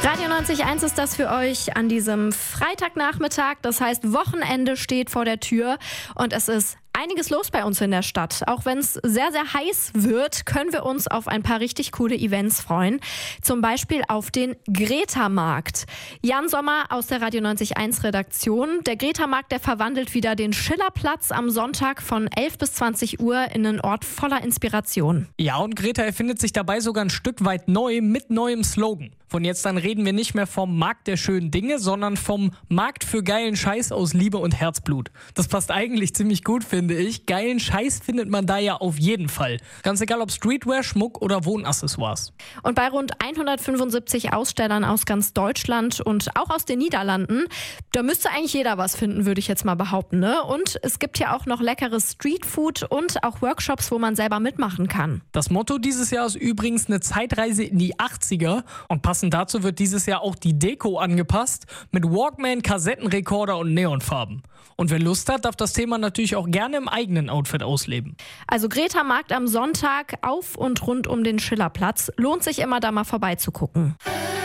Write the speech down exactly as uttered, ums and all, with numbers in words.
Radio neunzig Komma eins ist das für euch an diesem Freitagnachmittag. Das heißt, Wochenende steht vor der Tür und es ist einiges los bei uns in der Stadt. Auch wenn es sehr, sehr heiß wird, können wir uns auf ein paar richtig coole Events freuen. Zum Beispiel auf den Greta-Markt. Jan Sommer aus der Radio neunzig Komma eins Redaktion. Der Greta-Markt, der verwandelt wieder den Schillerplatz am Sonntag von elf bis zwanzig Uhr in einen Ort voller Inspiration. Ja, und Greta erfindet sich dabei sogar ein Stück weit neu mit neuem Slogan. Von jetzt an reden wir nicht mehr vom Markt der schönen Dinge, sondern vom Markt für geilen Scheiß aus Liebe und Herzblut. Das passt eigentlich ziemlich gut, finde ich. Geilen Scheiß findet man da ja auf jeden Fall. Ganz egal ob Streetwear, Schmuck oder Wohnaccessoires. Und bei rund hundertfünfundsiebzig Ausstellern aus ganz Deutschland und auch aus den Niederlanden, da müsste eigentlich jeder was finden, würde ich jetzt mal behaupten, ne? Und es gibt ja auch noch leckeres Streetfood und auch Workshops, wo man selber mitmachen kann. Das Motto dieses Jahr ist übrigens eine Zeitreise in die achtziger und passend dazu wird dieses Jahr auch die Deko angepasst mit Walkman, Kassettenrekorder und Neonfarben. Und wer Lust hat, darf das Thema natürlich auch gerne im eigenen Outfit ausleben. Also Greta-Markt am Sonntag auf und rund um den Schillerplatz. Lohnt sich immer, da mal vorbeizugucken.